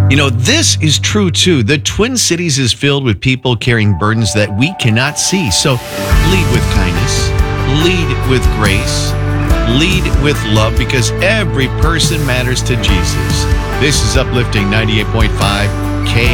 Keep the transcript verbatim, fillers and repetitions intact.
You know, this is true too. The Twin Cities is filled with people carrying burdens that we cannot see. So lead with kindness, lead with grace, lead with love, because every person matters to Jesus. This is Uplifting ninety-eight point five K